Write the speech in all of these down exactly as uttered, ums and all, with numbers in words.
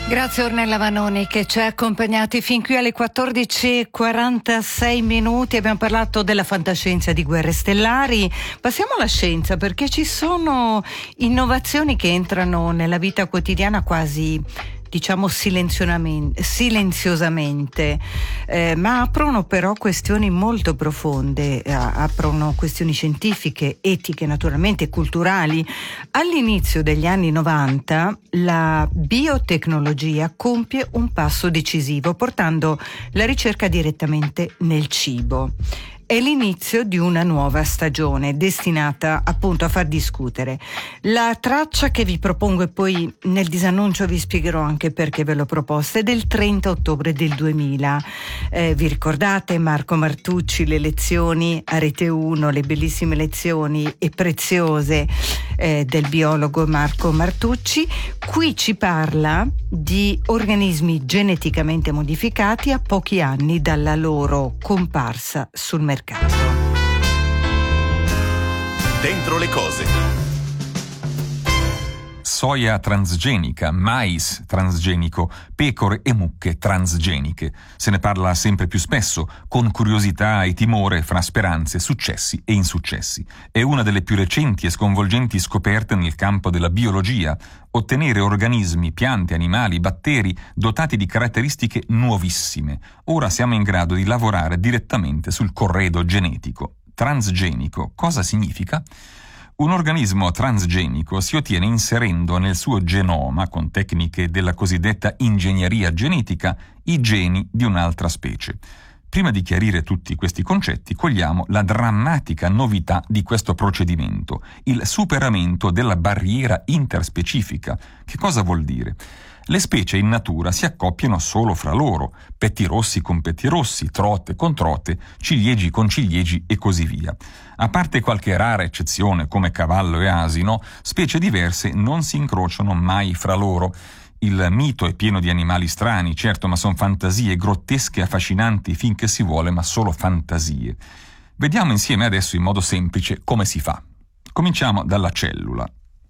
Grazie Ornella Vanoni che ci ha accompagnati fin qui alle quattordici e quarantasei minuti. Abbiamo parlato della fantascienza di Guerre Stellari. Passiamo alla scienza, perché ci sono innovazioni che entrano nella vita quotidiana quasi, diciamo, silenziosamente, eh, ma aprono però questioni molto profonde, eh, aprono questioni scientifiche, etiche, naturalmente culturali. All'inizio degli anni novanta la biotecnologia compie un passo decisivo, portando la ricerca direttamente nel cibo. È l'inizio di una nuova stagione destinata appunto a far discutere. La traccia che vi propongo, e poi nel disannuncio vi spiegherò anche perché ve l'ho proposta, è del trenta ottobre del duemila. Eh, vi ricordate Marco Martucci, le lezioni a Rete uno, le bellissime lezioni e preziose eh, del biologo Marco Martucci? Qui ci parla di organismi geneticamente modificati a pochi anni dalla loro comparsa sul mercato. Dentro le cose. Soia transgenica, mais transgenico, pecore e mucche transgeniche. Se ne parla sempre più spesso, con curiosità e timore fra speranze, successi e insuccessi. È una delle più recenti e sconvolgenti scoperte nel campo della biologia: ottenere organismi, piante, animali, batteri dotati di caratteristiche nuovissime. Ora siamo in grado di lavorare direttamente sul corredo genetico. Transgenico cosa significa? Un organismo transgenico si ottiene inserendo nel suo genoma, con tecniche della cosiddetta ingegneria genetica, i geni di un'altra specie. Prima di chiarire tutti questi concetti, cogliamo la drammatica novità di questo procedimento, il superamento della barriera interspecifica. Che cosa vuol dire? Le specie in natura si accoppiano solo fra loro, pettirossi con pettirossi, trote con trote, ciliegi con ciliegi e così via. A parte qualche rara eccezione come cavallo e asino, specie diverse non si incrociano mai fra loro. Il mito è pieno di animali strani, certo, ma sono fantasie grottesche e affascinanti finché si vuole, ma solo fantasie. Vediamo insieme adesso in modo semplice come si fa. Cominciamo dalla cellula.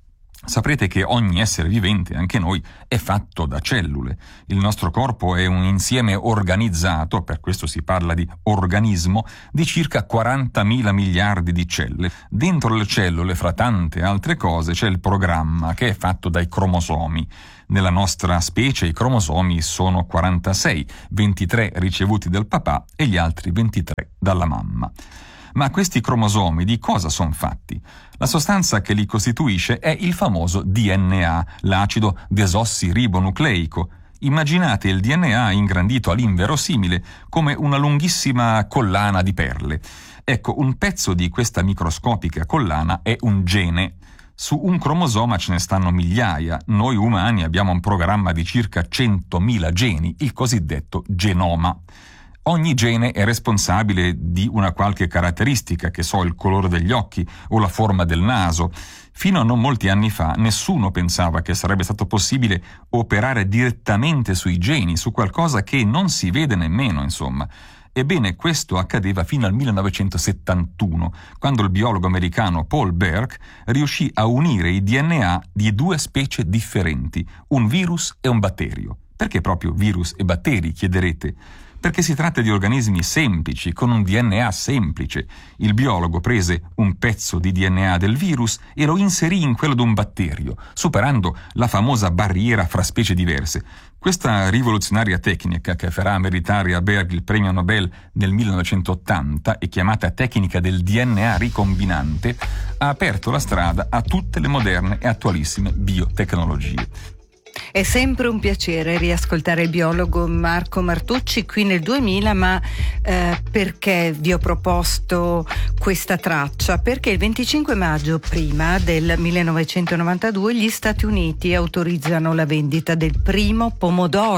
Saprete che ogni essere vivente, anche noi, è fatto da cellule. Il nostro corpo è un insieme organizzato, per questo si parla di organismo, di circa quarantamila miliardi di cellule. Dentro le cellule, fra tante altre cose, c'è il programma che è fatto dai cromosomi. Nella nostra specie i cromosomi sono quarantasei, ventitré ricevuti dal papà e gli altri ventitré dalla mamma. Ma questi cromosomi di cosa sono fatti? La sostanza che li costituisce è il famoso D N A, l'acido desossiribonucleico. Immaginate il D N A ingrandito all'inverosimile come una lunghissima collana di perle. Ecco, un pezzo di questa microscopica collana è un gene. Su un cromosoma ce ne stanno migliaia. Noi umani abbiamo un programma di circa centomila geni, il cosiddetto genoma. Ogni gene è responsabile di una qualche caratteristica, che so, il colore degli occhi o la forma del naso. Fino a non molti anni fa nessuno pensava che sarebbe stato possibile operare direttamente sui geni, su qualcosa che non si vede nemmeno, insomma. Ebbene, questo accadeva fino al millenovecentosettantuno, quando il biologo americano Paul Berk riuscì a unire i D N A di due specie differenti, un virus e un batterio. Perché proprio virus e batteri, chiederete? Perché si tratta di organismi semplici, con un D N A semplice. Il biologo prese un pezzo di D N A del virus e lo inserì in quello di un batterio, superando la famosa barriera fra specie diverse. Questa rivoluzionaria tecnica, che farà meritare a Berg il premio Nobel nel millenovecentottanta e chiamata tecnica del D N A ricombinante, ha aperto la strada a tutte le moderne e attualissime biotecnologie. È sempre un piacere riascoltare il biologo Marco Martucci qui nel duemila, ma eh, perché vi ho proposto questa traccia? Perché il venticinque maggio prima del millenovecentonovantadue gli Stati Uniti autorizzano la vendita del primo pomodoro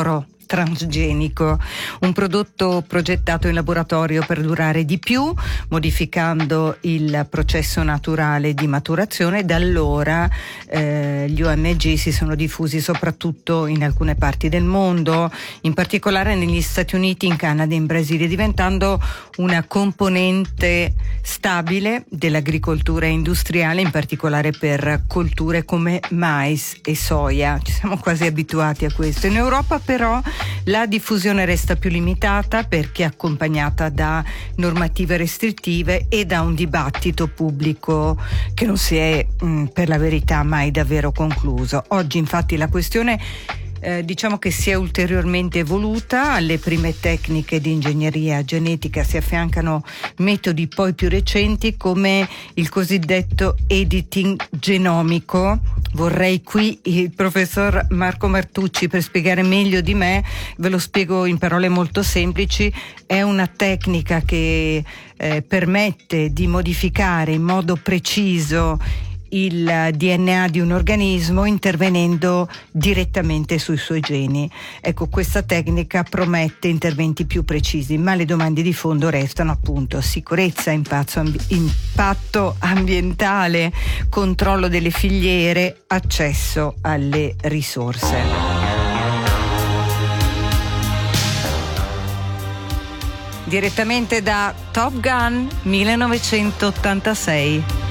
transgenico, un prodotto progettato in laboratorio per durare di più, modificando il processo naturale di maturazione. Da allora eh, gli O M G si sono diffusi soprattutto in alcune parti del mondo, in particolare negli Stati Uniti, in Canada e in Brasile, diventando una componente stabile dell'agricoltura industriale, in particolare per colture come mais e soia. Ci siamo quasi abituati a questo. In Europa però la diffusione resta più limitata perché accompagnata da normative restrittive e da un dibattito pubblico che non si è mh, per la verità mai davvero concluso. Oggi infatti la questione Eh, diciamo che si è ulteriormente evoluta. Alle prime tecniche di ingegneria genetica si affiancano metodi poi più recenti come il cosiddetto editing genomico. Vorrei qui il professor Marco Martucci per spiegare meglio di me, ve lo spiego in parole molto semplici. È una tecnica che eh, permette di modificare in modo preciso il D N A di un organismo intervenendo direttamente sui suoi geni. Ecco, questa tecnica promette interventi più precisi, ma le domande di fondo restano appunto sicurezza, impatto, ambi- impatto ambientale, controllo delle filiere, accesso alle risorse. Direttamente da Top Gun millenovecentottantasei.